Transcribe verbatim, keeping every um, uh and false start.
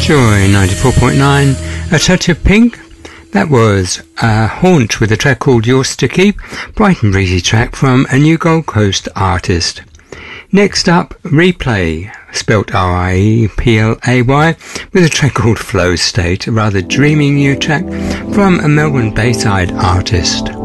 Joy ninety-four point nine, A Touch of Pink. That was uh, Haunch with a track called Yours to Keep, bright and breezy track from a new Gold Coast artist. Next up, Replay, spelt R I E P L A Y, with a track called Flow State, a rather dreamy new track from a Melbourne Bayside artist.